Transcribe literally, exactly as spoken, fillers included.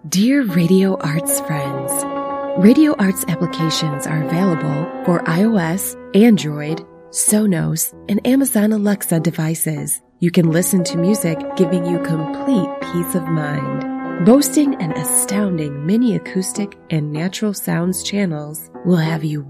Dear Radio Arts friends, Radio Arts applications are available for iOS, Android, Sonos, and Amazon Alexa devices. You can listen to music giving you complete peace of mind. Boasting an astounding mini acoustic and natural sounds channels will have you